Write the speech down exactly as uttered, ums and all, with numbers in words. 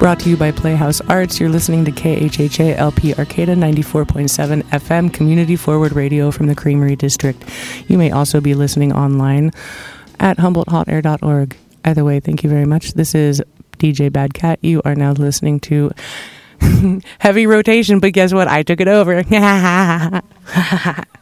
Brought to you by Playhouse Arts. You're listening to K H H A L P Arcata ninety-four point seven F M, community forward radio from the Creamery District. You may also be listening online at humboldt hot air dot org. Either way, thank you very much. This is D J Bad Cat. You are now listening to Heavy Rotation, but guess what? I took it over.